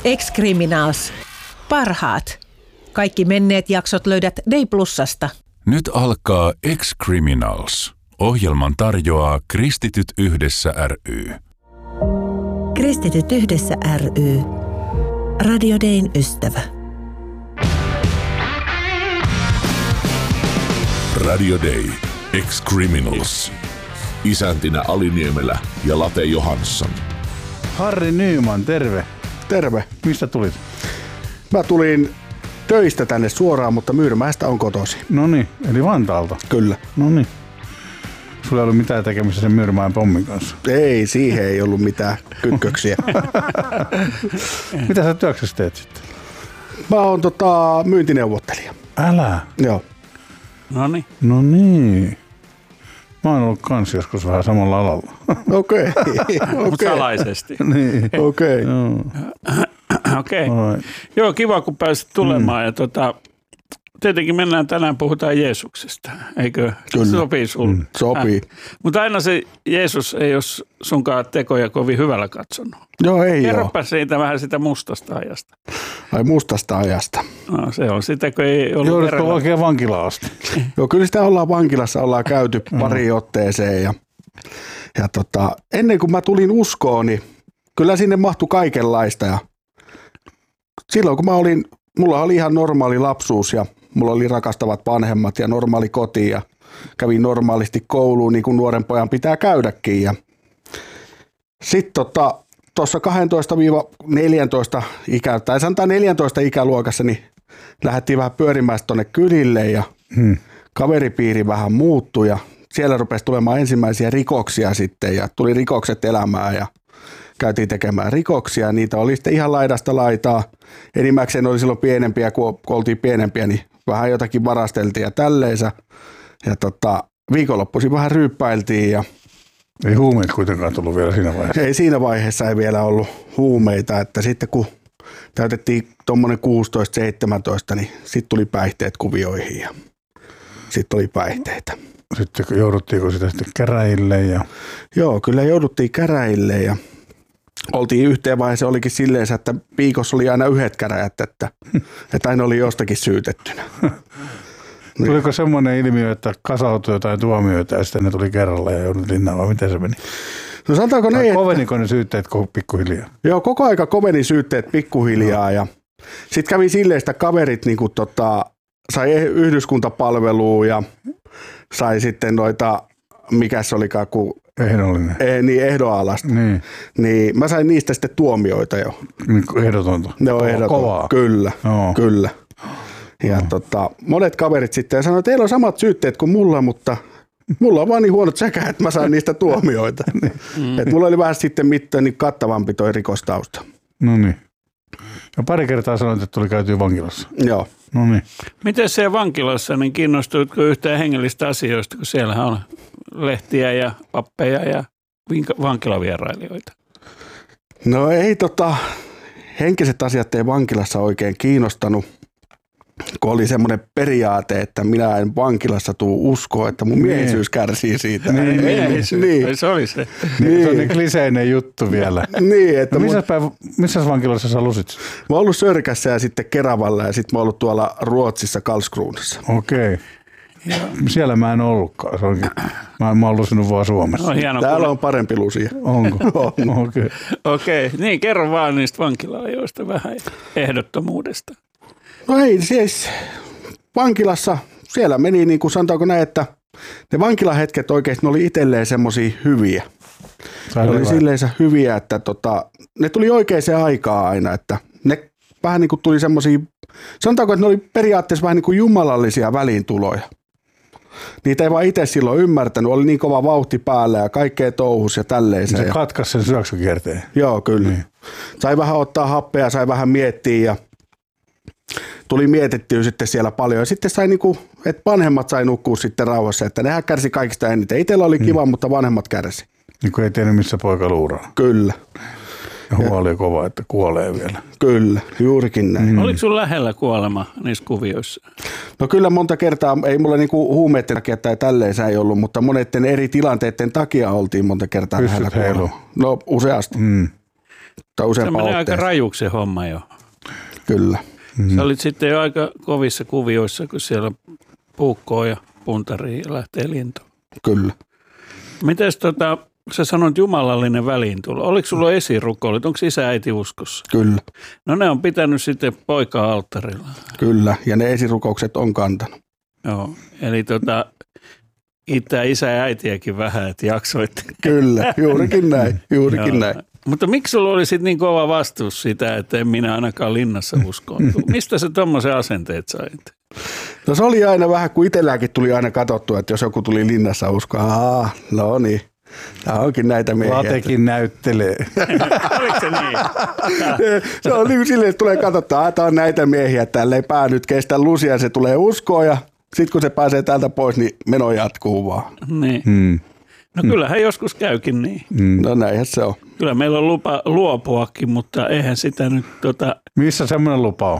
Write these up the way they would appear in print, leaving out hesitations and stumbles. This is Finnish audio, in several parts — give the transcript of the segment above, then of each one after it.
Ex-Criminals. Parhaat. Kaikki menneet jaksot löydät Day Plusasta. Nyt alkaa Ex-Criminals. Ohjelman tarjoaa Kristityt Yhdessä ry. Kristityt Yhdessä ry. Radio Dayn ystävä. Radio Day. Ex-Criminals. Isäntinä Ali Niemelä ja Late Johansson. Harri Nyman, terve. Terve. Mistä tulit? Mä tulin töistä tänne suoraan, mutta Myyrmäestä on kotosi. Noniin, eli Vantaalta? Kyllä. Noniin. Sulla ei ollut mitään tekemistä sen Myyrmäen pommin kanssa? Ei, siihen ei ollut mitään kytköksiä. Mitä sä työksessä teet sitten? Mä oon myyntineuvottelija. Älä? Joo. Noniin. No niin. Mä oon ollut kans joskus vähän samalla alalla. Okei. Mutta salaisesti. Niin. Okei. Okei. Joo, kiva kun pääsit tulemaan. Ja tietenkin tänään puhutaan Jeesuksesta, eikö? Kyllä. Sopii sulle? Sopii. Mutta aina se Jeesus ei ole sunkaan tekoja kovin hyvällä katsonut. Joo, ei ole. Kerropa siitä vähän sitä mustasta ajasta. Ai mustasta ajasta. No, se on sitä, kun ei ollut jouduttu oikein vankilaan asti. Joo, kyllä sitä ollaan vankilassa, ollaan käyty pari otteeseen. Ja ennen kuin mä tulin uskoon, niin kyllä sinne mahtui kaikenlaista. Ja silloin kun mulla oli ihan normaali lapsuus ja mulla oli rakastavat vanhemmat ja normaali koti ja kävin normaalisti kouluun niin kuin nuoren pojan pitää käydäkin. Ja sitten tuossa 12-14 tai sanotaan 14 ikäluokassa niin lähdettiin vähän pyörimään tuonne kylille ja kaveripiiri vähän muuttui ja siellä rupesi tulemaan ensimmäisiä rikoksia sitten ja tuli rikokset elämään ja käytiin tekemään rikoksia. Niitä oli sitten ihan laidasta laitaa. Enimmäkseen oli silloin pienempiä, kun oltiin pienempiä, niin vähän jotakin varasteltiin ja tälleensä. Ja viikonloppuisin vähän ryyppäiltiin. Ja ei huumeita kuitenkaan tullut vielä siinä vaiheessa. Ei siinä vaiheessa ei vielä ollut huumeita. Että sitten kun täytettiin tuommoinen 16-17, niin sitten tuli päihteet kuvioihin ja sitten oli päihteitä. Sitten jouduttiinko sitä sitten käräjille? Joo, kyllä jouduttiin käräjille ja oltiin yhteen vaiheessa olikin silleen, että viikossa oli aina yhdet käräjät, että aina oli jostakin syytettynä. Tuliko semmoinen ilmiö, että kasautui jotain tuomioita ja sitten ne tuli kerralla ja joudut linnaan, vai miten se meni? No sanotaanko ne, koveniko ne syytteet pikkuhiljaa? Joo, koko aika koveni syytteet pikkuhiljaa ja sitten kävi silleen, että kaverit niin kuin, sai yhdyskuntapalvelua ja sai sitten mikä se olikaan, kun ehdollinen. Ehdonalaista. Niin mä sain niistä sitten tuomioita jo. Ehdotonta. Joo, ehdotonta. Kovaa. Kyllä. Ja monet kaverit sitten sanoivat, että teillä on samat syytteet kuin mulla, mutta mulla on vaan niin huonot sekä, että mä saan niistä tuomioita. Et mulla oli vähän sitten niin kattavampi toi rikostausta. No niin. Ja pari kertaa sanoit, että tuli käytyä vankilassa. Joo. No niin. Miten siellä vankilassa, niin kiinnostuitko yhtään hengellistä asioista, kun siellä on lehtiä ja pappeja ja vankilavierailijoita? No ei henkiset asiat ei vankilassa oikein kiinnostanut, kun oli semmoinen periaate, että minä en vankilassa tuu uskoa, että mun miehisyys kärsii siitä. Niin. Se oli se. Niin. Se on niin kliseinen juttu vielä. Niin, että missä vankilassa sä lusit? Mä oon ollut Sörkässä ja sitten Keravalla ja sitten mä oon ollut tuolla Ruotsissa Karlskronassa. Okei. Siellä mä en ollutkaan. Mä oon lusinut vaan Suomessa. Täällä on parempi lusia. Onko? On. Okei. Niin, kerro vaan niistä vankila-ajoista vähän ehdottomuudesta. No ei, siis vankilassa siellä meni niin kuin sanotaanko näin, että ne vankilahetket oikeasti ne oli itselleen semmosia hyviä. Ne oli silleensä hyviä, että ne tuli oikeaan aikaan aina, että ne vähän niin kuin tuli semmosia, sanotaanko, että ne oli periaatteessa vähän niin kuin jumalallisia väliintuloja. Niitä ei vaan itse silloin ymmärtänyt, oli niin kova vauhti päällä ja kaikkea touhus ja tälleen. Se katkaisi sen syöksykierteen. Joo, kyllä. Niin. Sai vähän ottaa happea, sai vähän miettiä ja tuli mietittyä sitten siellä paljon. Ja sitten sai niinku, että vanhemmat sai nukkua sitten rauhassa, että nehän kärsi kaikista eniten. Itsellä oli kiva, mutta vanhemmat kärsi. Niin kuin ei tiennyt, missä poika luuraa. Kyllä. Ja huoli kova, että kuolee vielä. Kyllä, juurikin näin. Oliko sun lähellä kuolema niissä kuvioissa? No kyllä monta kertaa, ei mulla niinku huumeiden takia tai tälleen ei ollut, mutta monetten eri tilanteiden takia oltiin monta kertaa lähellä kuolema. No useasti. Tai useampaan Se menee aika otteeseen. rajuksi se homma jo. Kyllä. Sä olit sitten jo aika kovissa kuvioissa, kun siellä puukkoo ja puntarii ja lähtee lintuun. Kyllä. Mites sä sanoit jumalallinen väliintulo. Oliko sulla esirukoulut? Onko isä äiti uskossa? Kyllä. No ne on pitänyt sitten poikaa alttarilla. Kyllä. Ja ne esirukoukset on kantanut. Joo. Eli isä ja äitiäkin vähän, että jaksoitte. Kyllä. Juurikin näin. Juurikin näin. Mutta miksi sulla oli sitten niin kova vastuus sitä, että en minä ainakaan linnassa uskoon? Mistä sä tommoisen asenteet sait? No se oli aina vähän, kun itselläänkin tuli aina katsottua, että jos joku tuli linnassa uskoa, no niin, tämä onkin näitä miehiä. Latekin näyttelee. Oliko se niin? Se on niin kuin silleen, että tulee katsottua, että tämä on näitä miehiä, tällä ei pää nyt kestä lusia, se tulee uskoa ja sitten kun se pääsee täältä pois, niin meno jatkuu vaan. Niin. No kyllähän joskus käykin niin. No näinhän se on. Kyllä meillä on lupa luopuakin, mutta eihän sitä nyt Missä semmoinen lupa on?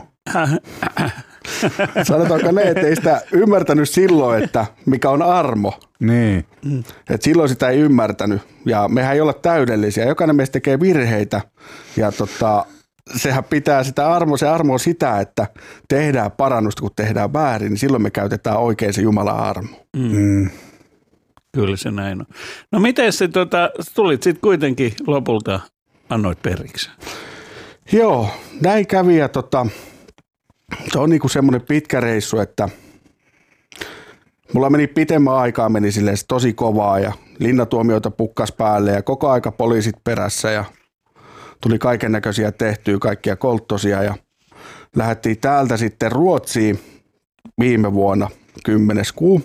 Sanotaanko ne, että ei sitä ymmärtänyt silloin, että mikä on armo. Niin. Et silloin sitä ei ymmärtänyt ja mehän ei olla täydellisiä. Jokainen meistä tekee virheitä ja sehän pitää sitä se armo on sitä, että tehdään parannusta, kun tehdään väärin, niin silloin me käytetään oikein se Jumalan armo. Kyllä se näin on. No miten se tulit sitten kuitenkin lopulta annoit periksi? Joo, näin kävi ja se on niinku semmoinen pitkä reissu, että mulla meni pitemmän aikaa, meni silleen tosi kovaa ja linnatuomioita pukkas päälle ja koko aika poliisit perässä ja tuli kaiken näköisiä tehtyä, kaikkia kolttosia ja lähdettiin täältä sitten Ruotsiin viime vuonna 10. kuu.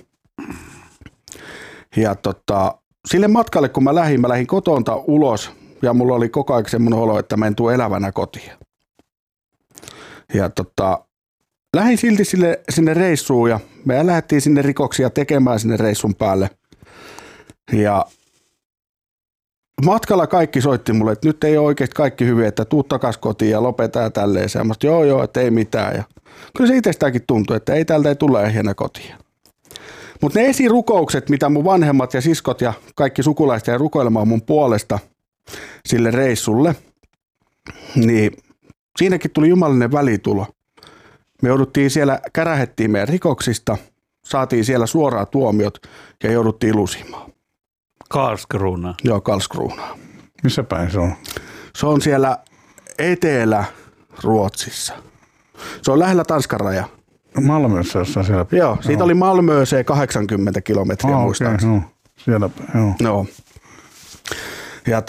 Ja sille matkalle kun mä lähdin kotonta ulos ja mulla oli koko ajan semmoinen olo, että mä en tule elävänä kotiin. Ja lähdin silti sinne reissuun ja me lähdettiin sinne rikoksia tekemään sinne reissun päälle. Ja matkalla kaikki soitti mulle, että nyt ei ole oikeasti kaikki hyvin, että tuu takas kotiin ja lopetaan tälleen. Ja mä sanoin, joo, että ei mitään. Ja kyllä se itsestäänkin tuntui, että ei täältä ei tule ehjänä kotiin. Mutta ne esirukoukset, mitä mun vanhemmat ja siskot ja kaikki sukulaiset ja rukoilemaan mun puolesta sille reissulle, niin siinäkin tuli jumalallinen välitulo. Me jouduttiin siellä, kärähettiin meidän rikoksista, saatiin siellä suoraan tuomiot ja jouduttiin lusimaan. Karlskrona. Joo, Karlskrona. Missä päin se on? Se on siellä Etelä-Ruotsissa. Se on lähellä Tanskan raja. Malmössä jossain siellä. Joo, siitä oli Malmööseen 80 kilometriä muistaakseni. Okay, siellä joo. Joo. Ja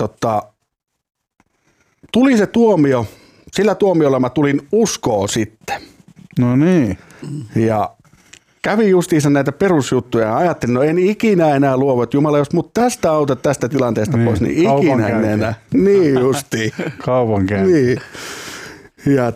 tuli se tuomio. Sillä tuomiolla mä tulin uskoon sitten. No niin. Ja kävin justiinsa näitä perusjuttuja ja ajattelin, no en ikinä enää luovu, että Jumala, jos mut tästä autat tästä tilanteesta pois, niin ikinä en enää. Niin justiin. Kaupankäynti. Niin. Ja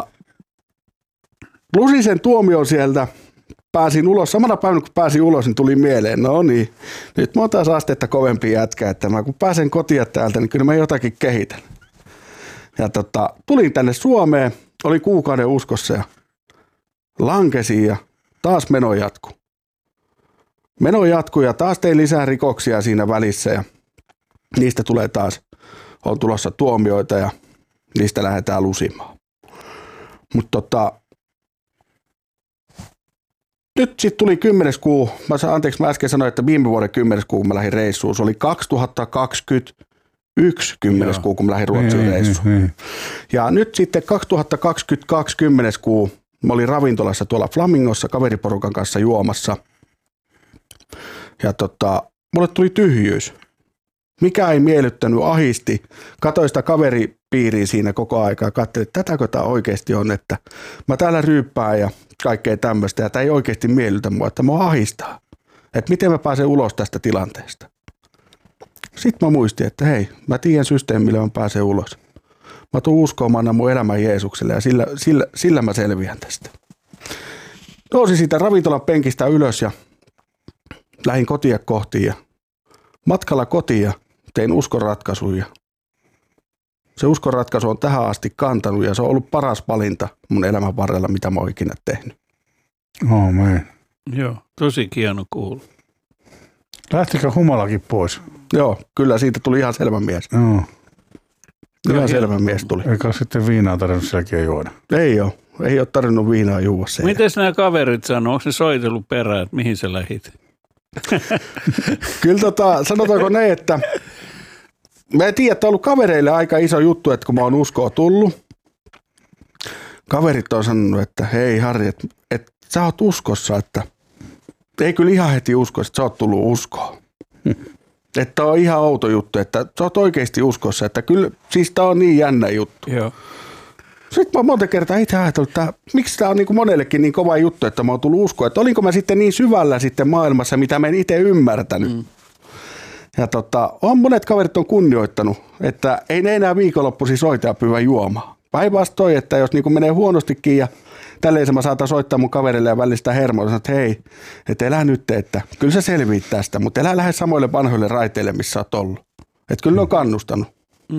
lusin sen tuomion sieltä, pääsin ulos. Samana päivänä kun pääsin ulos, niin tuli mieleen, no niin, nyt mä oon taas astetta kovempi jätkä, että kun pääsen kotiin täältä, niin kyllä mä jotakin kehitän. Ja tulin tänne Suomeen, oli kuukauden uskossa ja lankesin ja taas meno jatkui. Meno jatkui ja taas tein lisää rikoksia siinä välissä ja niistä tulee taas, on tulossa tuomioita ja niistä lähdetään lusimaan. Mutta nyt sitten tuli 10. kuu, mä äsken sanoin, että viime vuoden 10. kuu, kun mä lähdin reissuun, se oli 2021 10. kuu, kun mä lähdin Ruotsiin reissuun. Niin. Ja nyt sitten 2022 10. kuu, mä olin ravintolassa tuolla Flamingossa kaveriporukan kanssa juomassa. Ja mulle tuli tyhjyys. Mikä ei miellyttänyt, ahisti. Katoin sitä kaveripiiriä siinä koko aikaa. Katselin, että tätäkö tämä oikeasti on, että mä täällä ryyppään ja kaikkea tämmöistä. Ja tämä ei oikeasti miellytä mua, että mua ahistaa. Että miten mä pääsen ulos tästä tilanteesta. Sitten mä muistin, että hei, mä tiedän systeemillä mä pääsen ulos. Mä tuun uskomaan mun elämän Jeesukselle ja sillä mä selviän tästä. Nousin siitä ravintolan penkistä ylös ja lähdin kotia kohti ja matkalla kotiin ja tein uskonratkaisun. Se uskonratkaisu on tähän asti kantanut ja se on ollut paras valinta mun elämän varrella, mitä mä oon ikinä tehnyt. Amen. Joo, tosi hieno kuulla. Lähtikö humalakin pois? Joo, kyllä siitä tuli ihan selvä mies. Joo. Ihan selvä mies tuli. Eikä sitten viinaa tarvinnut sielläkin juoda. Ei ole tarvinnut viinaa juua se. Miten nämä kaverit sanoo? Onko ne soitellut perään, että mihin sä lähit? Kyllä sanotaanko ne, että mä en tiedä, että on ollut kavereille aika iso juttu, että kun mä oon uskoa tullut. Kaverit on sanonut, että hei Harri, että sä oot uskossa, että ei kyllä ihan heti usko, että sä oot tullut uskoon. Että on ihan outo juttu, että sä oot oikeasti uskossa, että kyllä, siis tää on niin jännä juttu. Joo. Sitten mä oon monta kertaa itse ajatellut, että miksi tää on niin kuin monellekin niin kova juttu, että mä oon tullut uskoon, että olinko mä sitten niin syvällä sitten maailmassa, mitä mä en itse ymmärtänyt. Ja on monet kaverit on kunnioittanut, että ei ne enää viikonloppuisin soita ja pyyvä juomaan. Päinvastoin, että jos niin menee huonostikin ja tälleen mä saatan soittaa mun kaverille ja välistä hermoa ja sanoa, että hei, että elää nyt, että kyllä sä selviit tästä, mutta elää lähde samoille vanhoille raiteille, missä oot ollut. Että kyllä ne on kannustanut.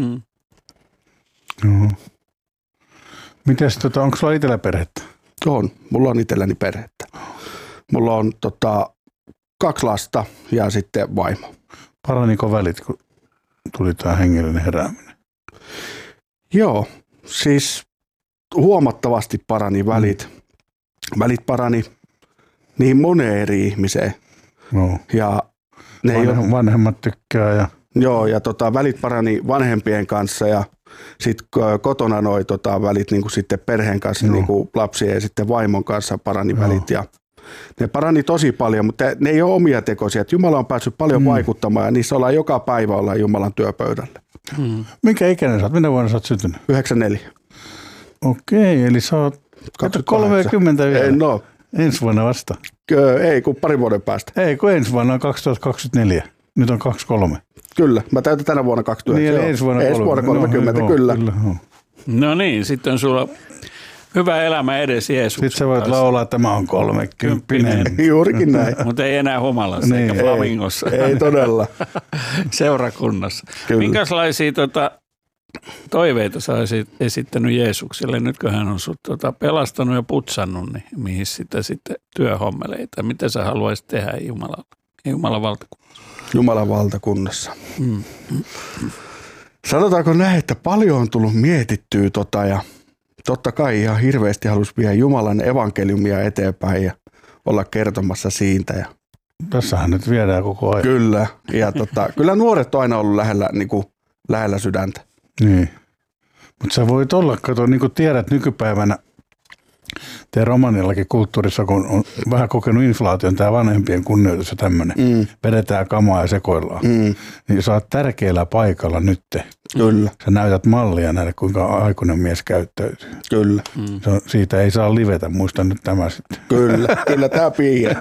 Mites, onko sulla itsellä perhettä? On, mulla on itselläni perhettä. Mulla on 2 lasta ja sitten vaimo. Paraniko välit, kun tuli tämä hengellinen herääminen? Joo, siis huomattavasti parani välit. Välit parani niin moneen eri ihmiseen. No. Ja vanhemmat tykkää. Ja... Joo, ja välit parani vanhempien kanssa ja sitten kotona noi välit niin kuin sitten perheen kanssa, niin kuin lapsien ja sitten vaimon kanssa parani välit. Ja ne parani tosi paljon, mutta ne ei ole omia tekoisia. Että Jumala on päässyt paljon vaikuttamaan ja niissä ollaan joka päivä ollaan Jumalan työpöydällä. Minkä ikäinen sä oot? Minä vuonna sä oot syntynyt? 94. Okei, eli sä oot 30 vielä. No. Ensi vuonna vasta. Ei, kun 2 vuoden päästä. Ei, kun ensi vuonna on 2024. Nyt on 23. Kyllä, mä täytän tänä vuonna 29. Niin, ensi vuonna 30, kyllä. No niin, sitten sulla hyvä elämä edes Jeesuksen. Sitten sä voit laulaa, että mä oon 30. Juurikin näin. Mutta ei enää humalassa eikä flamingossa. Ei todella. Seurakunnassa. Kyllä. Minkälaisia toiveita sä olisit esittänyt Jeesukselle, nyt kun hän on sut pelastanut ja putsannut, niin mihin sitä sitten työhommeleita? Mitä sä haluaisit tehdä Jumalan valtakunnassa? Jumalan valtakunnassa. Sanotaanko näin, että paljon on tullut mietittyä ja totta kai ihan hirveästi halusi viedä Jumalan evankeliumia eteenpäin ja olla kertomassa siitä. Ja tässähän nyt viedään koko ajan. Kyllä, ja kyllä nuoret on aina ollut lähellä sydäntä. Niin, mutta sä voit olla, kato, niin kuin tiedät nykypäivänä, teidän romaniallakin kulttuurissa, kun on vähän kokenut inflaation, tämä vanhempien kunnioitus ja tämmöinen, vedetään kamaa ja sekoillaan, niin sä oot tärkeällä paikalla nyt. Kyllä. Sä näytät mallia näille, kuinka aikuinen mies käyttäytyy. Kyllä. Siitä ei saa livetä, muista nyt tämä sitten. Kyllä tämä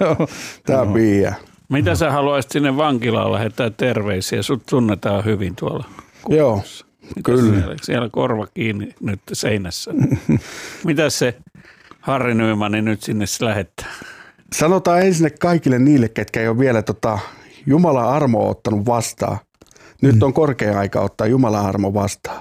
piiää. Mitä sä haluaisit sinne vankilaan lähettää terveisiä? Sut tunnetaan hyvin tuolla. Joo, kyllä. Siellä korva kiinni nyt seinässä. Mitä se Harri Nymani nyt sinne lähettää? Sanotaan ensin kaikille niille, ketkä ei ole vielä Jumalan armoa ottanut vastaan. Nyt on korkea aika ottaa Jumalan armo vastaan.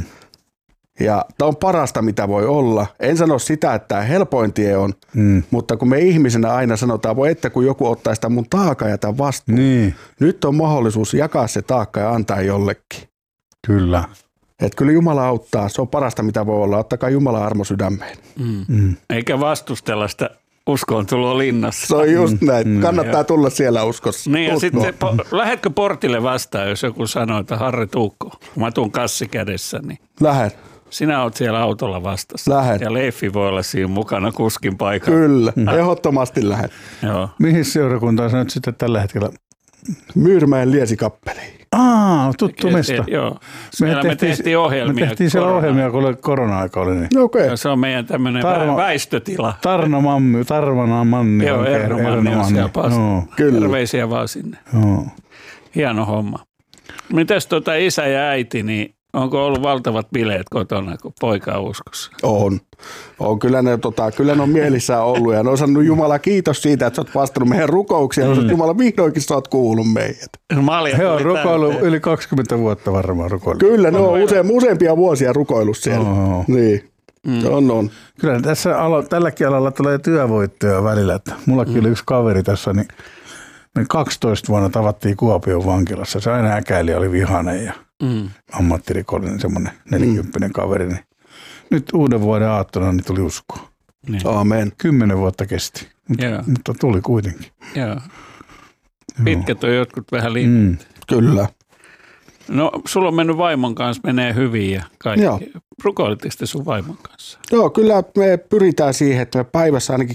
Ja tämä on parasta, mitä voi olla. En sano sitä, että tämä helpoin tie on, mutta kun me ihmisenä aina sanotaan, voi että kun joku ottaa sitä mun taakka ja tämän vastuun. Niin. Nyt on mahdollisuus jakaa se taakka ja antaa jollekin. Kyllä. Että kyllä Jumala auttaa. Se on parasta, mitä voi olla. Ottakaa Jumalan armo sydämeen. Eikä vastustella sitä uskoon tuloa linnassa. Se on just näin. Kannattaa tulla siellä uskossa. Niin ja sitten lähdetkö portille vastaan, jos joku sanoo, että Harri Tuukko, kun mä tuun kassi kädessä, niin lähden. Sinä oot siellä autolla vastassa. Lähden. Ja Leiffi voi olla siinä mukana kuskin paikalla. Kyllä, ehdottomasti lähden. Joo. Mihin seurakuntaan sä nyt sitten tällä hetkellä? Myyrmäen Liesikappeliin. Tuttu mesta. Joo. Me tehtiin ohjelmia. Me tehtiin siellä ohjelmia, kun korona-aika oli. Niin. Okay. Se on meidän tämmöinen väistötila. Tarvana Manni. Joo, Erno Manni on siellä Kyllä. Terveisiä vaan sinne. Joo. Hieno homma. Mitäs isä ja äiti, niin onko ollut valtavat bileet kotona, kun poika on uskossa? On. Kyllä ne on mielissään ollut ja ne on sanonut Jumala kiitos siitä, että sä oot vastannut meidän rukouksia. Jumala vihdoinkin sä oot kuullut meidät. He on rukoillut yli 20 vuotta varmaan rukoillut. Kyllä, ne on useampia vuosia rukoillut siellä. Niin. On. Kyllä tälläkin alalla tulee työvoittoja välillä. Että mullakin oli yksi kaveri tässä, niin Me 12 vuonna tavattiin Kuopion vankilassa. Se aina äkäili, oli vihainen ja ammattirikollinen, semmoinen 40 kaveri. Niin nyt uuden vuoden aattona niin tuli uskoa. Niin. Aamen. 10 vuotta kesti, mutta tuli kuitenkin. Joo. Pitkät on jotkut vähän liitteet. Kyllä. No, sulla on mennyt vaimon kanssa, menee hyvin ja kaikki. Joo. Rukoilitteko te sun vaimon kanssa? Joo, kyllä me pyritään siihen, että me päivässä ainakin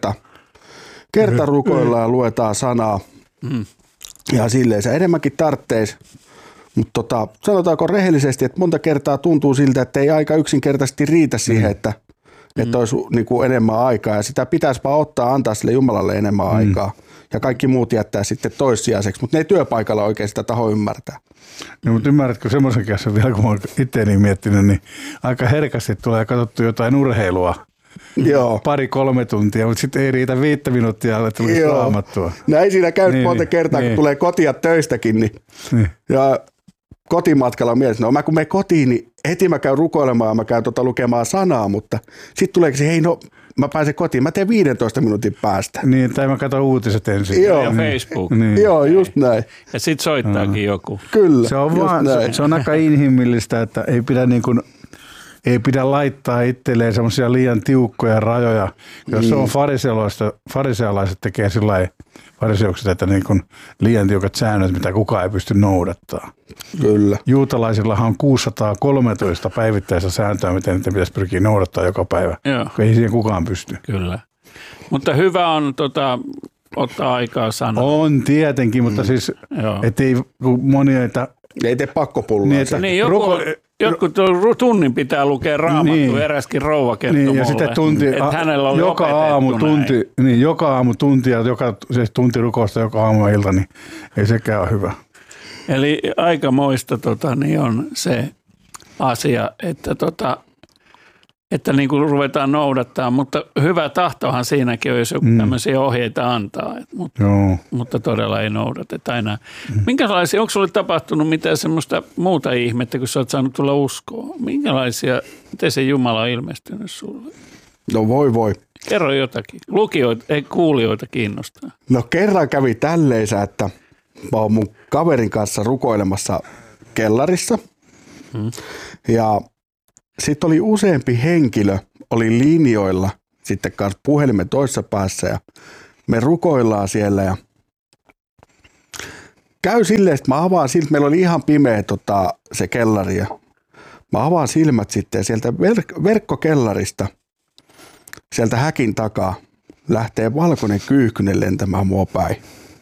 kerta rukoillaan ja luetaan sanaa. Ja silleen se enemmänkin tarvitsisi. Mutta sanotaanko rehellisesti, että monta kertaa tuntuu siltä, että ei aika yksinkertaisesti riitä siihen, että olisi niin kuin enemmän aikaa. Ja sitä pitäisi vaan antaa sille Jumalalle enemmän aikaa. Ja kaikki muut jättää sitten toissijaiseksi, mutta ne ei työpaikalla oikein sitä taho ymmärtää. No, mutta ymmärrätkö semmoisen kanssa vielä, kun olen itseäni miettinyt, niin aika herkästi tulee katsottu jotain urheilua. Joo. 2-3 tuntia, mutta sitten ei riitä 5 minuuttia, että tulisi raamattua. Näin siinä käy monta kertaa, kun tulee kotia töistäkin. Niin. Ja kotimatkalla on mielessä, no kun menen kotiin, niin heti mä käyn rukoilemaan ja mä käyn lukemaan sanaa, mutta sitten tuleekin se, mä pääsen kotiin, mä teen 15 minuutin päästä. Niin, tai mä katson uutiset ensin. Joo. Ja Facebook. Niin. Joo, just näin. Ja sit soittaakin joku. Kyllä. Se on aika inhimillistä, että ei pidä laittaa itselleen semmoisia liian tiukkoja rajoja. Jos on farisealaiset tekee sillä fariseukset, että niin kuin liian tiukat säännöt, mitä kukaan ei pysty noudattaa. Kyllä. Juutalaisillahan on 613 päivittäistä sääntöä, miten niitä pitäisi pyrkiä noudattaa joka päivä. Joo. Ei siihen kukaan pysty. Kyllä. Mutta hyvä on ottaa aikaa sanoa. On tietenkin, mutta siis ettei monia ei tee pakkopullaa. Niin, jotkut tunnin pitää lukea raamattua, eräskin rouva kertoi mulle, ja sitten että hänellä on joka aamu tunti ja se tunti rukousta joka aamu ja ilta, niin ei sekään ole hyvä. Eli aikamoista niin on se asia, että niin kuin ruvetaan noudattaa, mutta hyvä tahtohan siinäkin on, jos joku tämmöisiä ohjeita antaa, mutta todella ei noudateta enää. Minkälaisia, onko sulle tapahtunut mitään semmoista muuta ihmettä, kun sä oot saanut tulla uskoon? Miten se Jumala on ilmestynyt sulle? No voi. Kerro jotakin. Kuulijoita kiinnostaa. No kerran kävi tälleisä, että mä oon mun kaverin kanssa rukoilemassa kellarissa ja sitten oli useampi henkilö, oli linjoilla sitten kanssa puhelimen toisessa päässä ja me rukoillaan siellä ja käy silleen, että mä avaan silmät, meillä oli ihan pimeä se kellari ja mä avaan silmät sitten ja sieltä verkkokellarista, sieltä häkin takaa lähtee valkoinen kyyhkynen lentämään mua päin.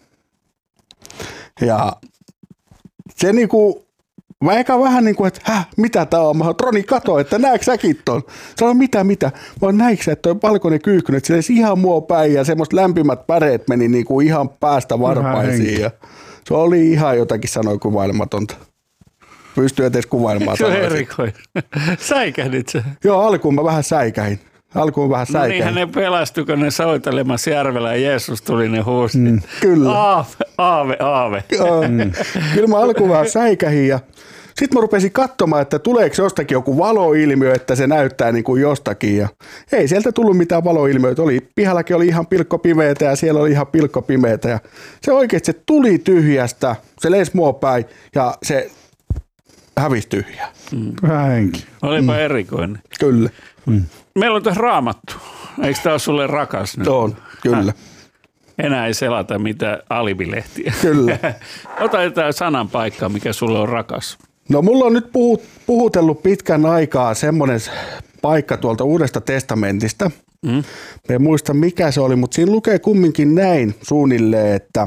Ja se niinku mä eka vähän niin kuin, että mitä tää on? Mä oon, Roni, kato, että näetkö säkin ton? Sanoin, mitä? Mä oon, näetkö sä, että toi valkoinen kyyhkynen, että se olisi ihan mua päin ja semmoista lämpimät päreet meni niin kuin ihan päästä varpaisiin. Ja se oli ihan jotakin sanoi kuvailematonta. Pystyy edes kuvailemaan. Se on erikoinen. Säikähdit se? Joo, alkuun mä vähän säikähin. No niinhän ne pelastui, kun ne soitelemassa järvellä ja Jeesus tuli ne huusit. Kyllä. Aave. Kyllä mä alkuun vähän säikähin ja sitten mä rupesin katsomaan, että tuleeko jostakin joku valoilmiö, että se näyttää niin kuin jostakin. Ja ei sieltä tullut mitään valoilmiöitä. Pihallakin oli ihan pilkkopimeetä ja siellä oli ihan pilkkopimeätä. Ja se oikeasti se tuli tyhjästä, se lensi mua päin ja se hävisi tyhjää. Vähän henki. Olipa erikoinen. Kyllä. Meillä on tässä Raamattu. Eikö tämä ole sulle rakas nyt? On, kyllä. Enää ei selata mitään alibilehtiä. Kyllä. Ota jotain sanan paikkaa, mikä sulle on rakas. No mulla on nyt puhutellut pitkän aikaa semmoinen paikka tuolta Uudesta testamentista. Mä en muista mikä se oli, mutta siinä lukee kumminkin näin suunnilleen, että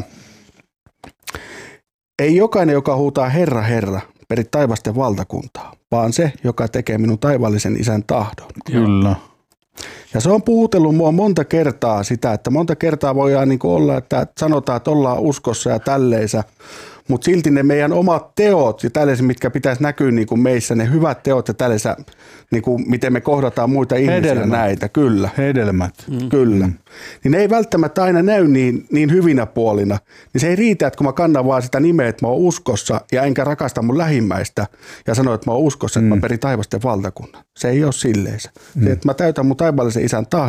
ei jokainen, joka huutaa Herra, Herra, peri taivasten valtakuntaa, vaan se, joka tekee minun taivaallisen isän tahdon. Kyllä. Ja se on puhutellut mua monta kertaa sitä, että monta kertaa voidaan niin kuin olla, että sanotaan, että ollaan uskossa ja tälleisä, mutta silti ne meidän omat teot ja tällaiset, mitkä pitäisi näkyä niin kuin meissä, ne hyvät teot ja tällaiset, niin kuin miten me kohdataan muita ihmisiä näitä, kyllä. Hedelmät. Kyllä. Niin ne ei välttämättä aina näy niin hyvinä puolina. Niin se ei riitä, että kun mä kannan vaan sitä nimeä, että mä oon uskossa ja enkä rakasta mun lähimmäistä ja sano, että mä oon uskossa, että mä perin taivasten valtakunnan. Se ei ole silleen. Se, että mä täytän mun taivaallisen isän tahdon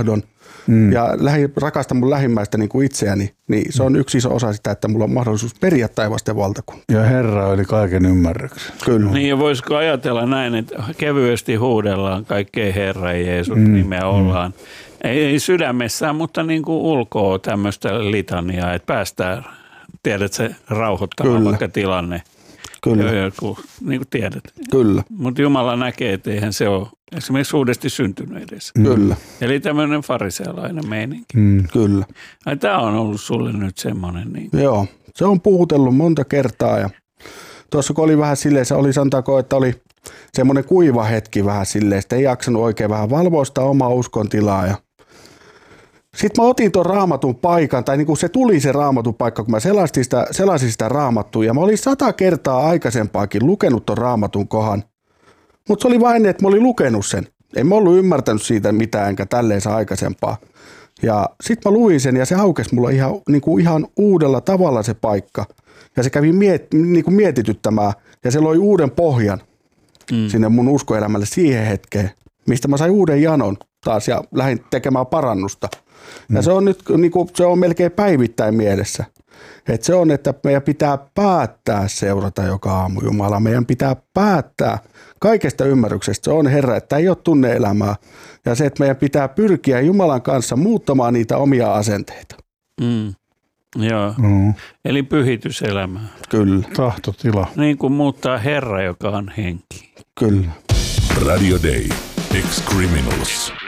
ja rakastan mun lähimmäistä niin kuin itseäni, niin se on yksi iso osa sitä, että mulla on mahdollisuus periä taivasten valtakunta. Ja Herra oli kaiken ymmärryksen. Kyllä. Niin ja voisiko ajatella näin, että kevyesti huudellaan kaikkea Herra Jeesus nimeä ollaan. Ei sydämessään, mutta niin kuin ulkoa tämmöistä litaniaa, että päästään, tiedät se rauhoittamaan vaikka tilanne. Kyllä. Niin kuin tiedät. Kyllä. Mutta Jumala näkee, että eihän se ole esimerkiksi uudesti syntynyt edes. Kyllä. Eli tämmöinen farisealainen meininki. Kyllä. Tämä on ollut sulle nyt semmoinen. Niin. Joo, se on puhutellut monta kertaa ja tuossa kun oli vähän silleen, se oli sanotaanko, että oli semmoinen kuiva hetki vähän silleen, että ei jaksanut oikein vähän valvoa sitä omaa uskon tilaa ja sitten mä otin tuon raamatun paikan, tai niin kuin se tuli se raamatun paikka, kun mä selasin sitä raamattua, ja mä olin 100 kertaa aikaisempaakin lukenut tuon raamatun kohan, mutta se oli vain, että mä olin lukenut sen. En mä ollut ymmärtänyt siitä mitään, enkä tälleensä aikaisempaa. Ja sitten mä luin sen, ja se aukesi mulla ihan uudella tavalla se paikka. Ja se kävi mietityttämään, ja se loi uuden pohjan sinne mun uskoelämälle siihen hetkeen, mistä mä sain uuden janon taas, ja lähdin tekemään parannusta. Ja se on nyt se on melkein päivittäin mielessä. Että se on, että meidän pitää päättää seurata joka aamu Jumalaa. Meidän pitää päättää kaikesta ymmärryksestä. Se on Herra, että ei ole tunne-elämää. Ja se, että meidän pitää pyrkiä Jumalan kanssa muuttamaan niitä omia asenteita. Joo. Eli pyhityselämää. Kyllä. Tahtotila. Niin kuin muuttaa Herra, joka on henki. Kyllä. Radio Day. Ex-Criminals.